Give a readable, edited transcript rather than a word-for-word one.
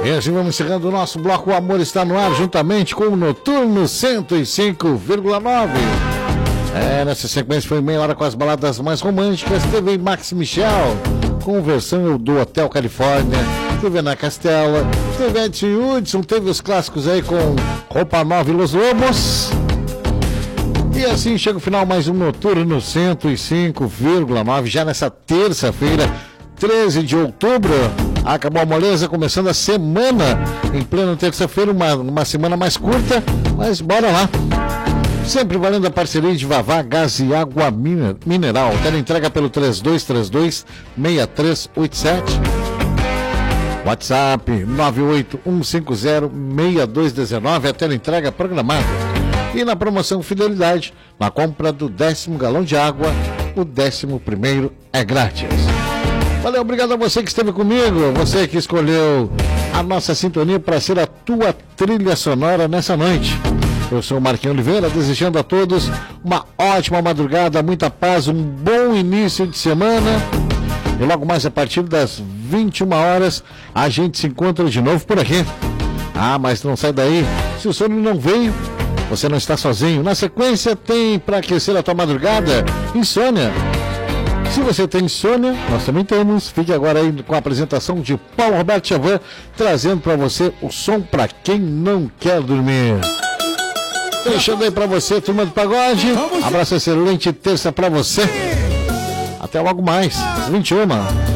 E assim vamos encerrando o nosso bloco. O Amor está no ar, juntamente com o Noturno 105,9. Nessa sequência foi meia hora com as baladas mais românticas. Teve Max Michel, com versão do Hotel Califórnia. Teve Ana Castela, teve Edson Hudson, teve os clássicos aí com Roupa Nova e Los Lobos. E assim chega o final mais um Noturno 105,9, já nessa terça-feira, 13 de outubro. Acabou a moleza, começando a semana em plena terça-feira, uma semana mais curta, mas bora lá. Sempre valendo a parceria de Vavá Gás e Água Mineral. Tela entrega pelo 3232-6387. WhatsApp 981506219. A tela entrega programada. E na promoção Fidelidade, na compra do 10º galão de água, o 11º é grátis. Valeu, obrigado a você que esteve comigo, você que escolheu a nossa sintonia para ser a tua trilha sonora nessa noite. Eu sou o Marquinhos Oliveira, desejando a todos uma ótima madrugada, muita paz, um bom início de semana. E logo mais a partir das 21 horas a gente se encontra de novo por aqui. Mas não sai daí, se o sono não veio, você não está sozinho. Na sequência tem para aquecer a tua madrugada, Insônia. Se você tem insônia, nós também temos. Fique agora aí com a apresentação de Paulo Roberto Chavan, trazendo para você o som para quem não quer dormir. Deixando aí pra você, turma do pagode. Abraço excelente, terça pra você. Até logo mais, às 21.